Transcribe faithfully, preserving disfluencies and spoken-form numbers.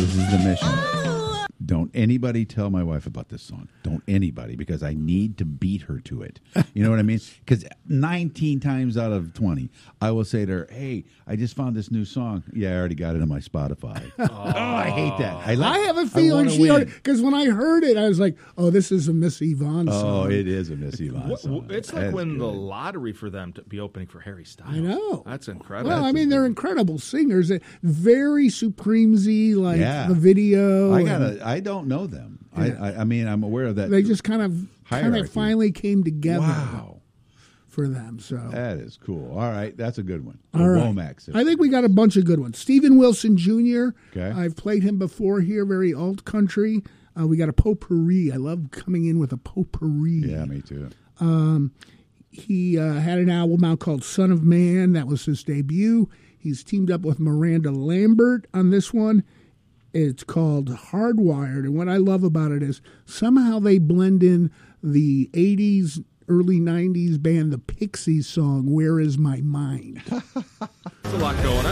This is the mission. Don't anybody tell my wife about this song. Don't anybody, because I need to beat her to it. You know what I mean? Because nineteen times out of twenty, I will say to her, hey, I just found this new song. Yeah, I already got it on my Spotify. Oh, I hate that. I, like, I have a feeling she already, because when I heard it, I was like, oh, this is a Miss Yvonne song. Oh, it is a Miss Yvonne song. It's like winning the lottery for them to be opening for Harry Styles. I know. That's incredible. Well, That's I mean, they're incredible singers. Very Supreme-y, like yeah. the video. I gotta. I don't know them. Yeah. I, I. I mean, I'm aware of that. They just kind of, kind of finally came together. Wow. For them, so that is cool. All right, that's a good one. All right. Womack. I think we got a bunch of good ones. Steven Wilson Junior Okay, I've played him before here. Very alt country. Uh, we got a potpourri. I love coming in with a potpourri. Yeah, me too. Um, he uh, had an album out called Son of Man. That was his debut. He's teamed up with Miranda Lambert on this one. It's called Hardwired, and what I love about it is somehow they blend in the eighties, early nineties band The Pixies song, Where Is My Mind? There's a lot going on.